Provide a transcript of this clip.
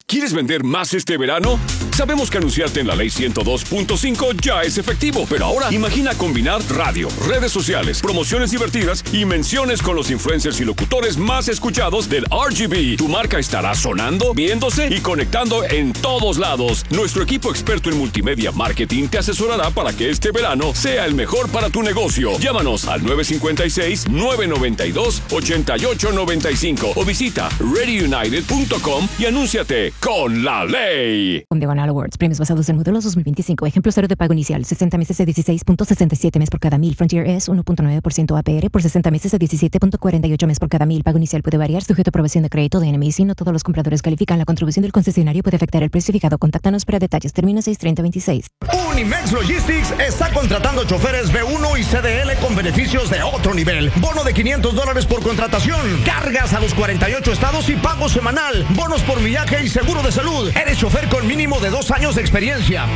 ¿Quieres vender más este verano? Sabemos que anunciarte en la Ley 102.5 ya es efectivo, pero ahora imagina combinar radio, redes sociales, promociones divertidas y menciones con los influencers y locutores más escuchados del RGB. Tu marca estará sonando, viéndose y conectando en todos lados. Nuestro equipo experto en multimedia marketing te asesorará para que este verano sea el mejor para tu negocio. Llámanos al 956-992-8895 o visita readyunited.com y anúnciate con la ley. Con Diagonal Awards, premios basados en modelos 2025. Ejemplo 0 de pago inicial, 60 meses de 16.67 mes por cada 1000. Frontier es 1.9% APR por 60 meses de 17.48 mes por cada 1000. Pago inicial puede variar, sujeto a aprobación de crédito de NMC. No todos los compradores califican. La contribución del concesionario puede afectar el precio fijado. Contáctanos para detalles. Termina 6/30/26. Unimex Logistics está contratando choferes B1 y CDL con beneficios de otro nivel. Bono de $500 por contratación. Cargas a los 48 estados y pago semanal. Bonos por millaje y seguro de salud. Eres chofer con mínimo de 2 años de experiencia.